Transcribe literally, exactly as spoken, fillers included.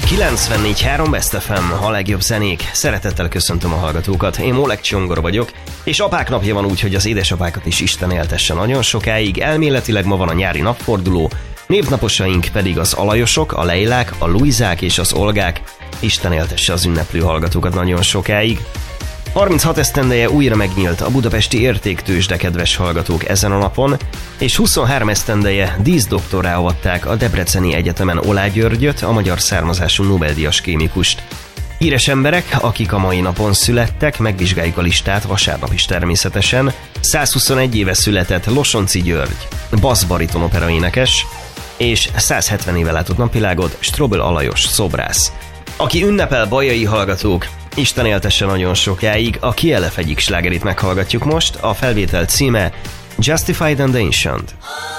kilencvennégy három Best ef em, a legjobb zenék. Szeretettel köszöntöm a hallgatókat. Én Molek Csongor vagyok, és apák napja van úgy, hogy az édesapákat is Isten éltesse nagyon sokáig. Elméletileg ma van a nyári napforduló, névnaposaink pedig az Alajosok, a Leilák, a Luizák és az Olgák. Isten éltesse az ünneplő hallgatókat nagyon sokáig. harminchat esztendeje újra megnyílt a budapesti értéktőzsde, kedves hallgatók, ezen a napon, és huszonhárom esztendeje díszdoktorrá avatták a Debreceni Egyetemen Olá Györgyöt, a magyar származású Nobel-díjas kémikust. Híres emberek, akik a mai napon születtek, megvizsgáljuk a listát vasárnap is természetesen. százhuszonegy éve született Losonczy György, basszbariton operaénekes, és százhetven éve látott napvilágot Strobel Alajos szobrász. Aki ünnepel, bajai hallgatók, Isten éltesse nagyon sokáig, a Kielef egyik slágerét meghallgatjuk most, a felvétel címe Justified and Ancient.